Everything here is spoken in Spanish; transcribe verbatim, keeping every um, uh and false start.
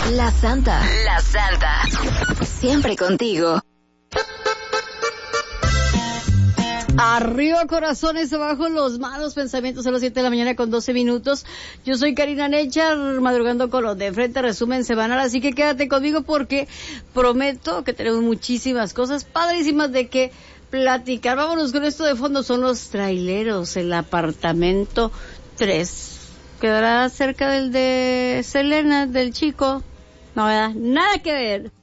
La Santa. La Santa. Siempre contigo. Arriba corazones, abajo los malos pensamientos a las siete de la mañana con doce minutos. Yo soy Karina Nechar, madrugando con los de frente, resumen semanal, así que quédate conmigo porque prometo que tenemos muchísimas cosas padrísimas de que platicar. Vámonos con esto de fondo, son los traileros, el apartamento tres. ¿Quedará cerca del de Selena, del chico? No, ¿verdad? Nada que ver.